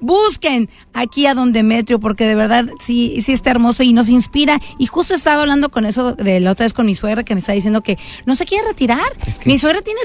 busquen aquí a don Demetrio, porque de verdad sí está hermoso y nos inspira. Y justo estaba hablando con eso de la otra vez con mi suegra, que me está diciendo que no se quiere retirar. Mi suegra tiene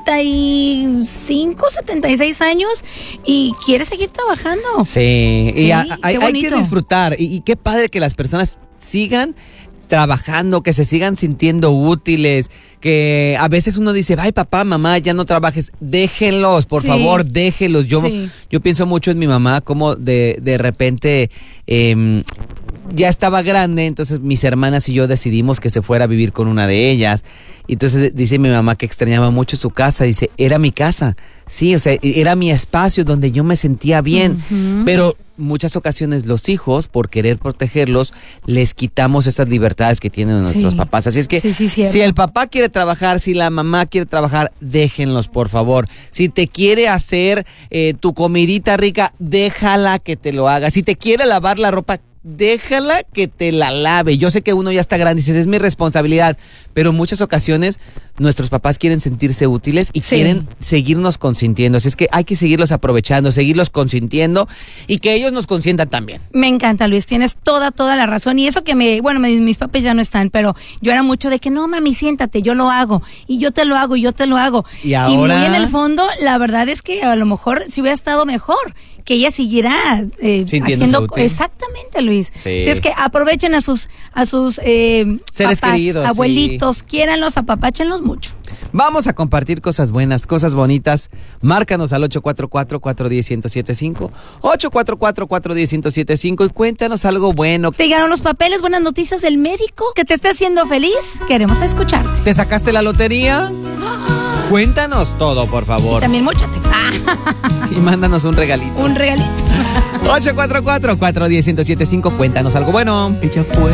75, 76 años y quiere seguir trabajando. Sí, y hay que disfrutar. Y qué padre que las personas sigan trabajando, que se sigan sintiendo útiles, que a veces uno dice, ay papá, mamá, ya no trabajes, déjenlos, por favor, déjenlos. Yo pienso mucho en mi mamá, como de repente ya estaba grande, entonces mis hermanas y yo decidimos que se fuera a vivir con una de ellas. Y entonces dice mi mamá que extrañaba mucho su casa, dice, era mi casa, sí, o sea, era mi espacio donde yo me sentía bien, pero muchas ocasiones los hijos, por querer protegerlos, les quitamos esas libertades que tienen nuestros papás. Así es que si el papá quiere trabajar, si la mamá quiere trabajar, déjenlos, por favor. Si te quiere hacer tu comidita rica, déjala que te lo haga. Si te quiere lavar la ropa, déjala que te la lave. Yo sé que uno ya está grande y dices, es mi responsabilidad, pero en muchas ocasiones nuestros papás quieren sentirse útiles y quieren seguirnos consintiendo. Así es que hay que seguirlos aprovechando, seguirlos consintiendo y que ellos nos consientan también. Me encanta, Luis, tienes toda la razón. Y eso que mis papás ya no están, pero yo era mucho de que no, mami, siéntate, yo lo hago, y yo te lo hago, y yo te lo hago. Y ahora, y muy en el fondo, la verdad es que a lo mejor sí hubiera estado mejor que ella siguiera haciendo útil. Exactamente, Luis. Sí. Si es que aprovechen a sus seres papás, queridos, abuelitos, quiéranlos, apapáchenlos mucho. Vamos a compartir cosas buenas, cosas bonitas. Márcanos al 844-410-1075, 844-410-1075 y cuéntanos algo bueno. ¿Te llegaron los papeles, buenas noticias del médico que te esté haciendo feliz? Queremos escucharte. ¿Te sacaste la lotería? Cuéntanos todo, por favor. Y también móchate. Y mándanos un regalito. 844-410-1075. Cuéntanos algo bueno. Ella fue